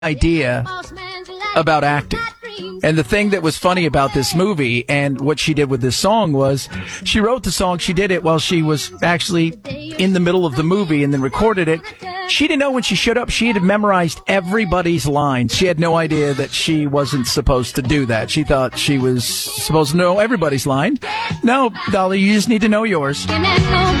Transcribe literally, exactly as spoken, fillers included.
idea about acting. And the thing that was funny about this movie and what she did with this song was she wrote the song, she did it while she was actually in the middle of the movie and then recorded it. She didn't know when she showed up, she had memorized everybody's lines. She had no idea that she wasn't supposed to do that. She thought she was supposed to know everybody's line. No, Dolly, you just need to know yours.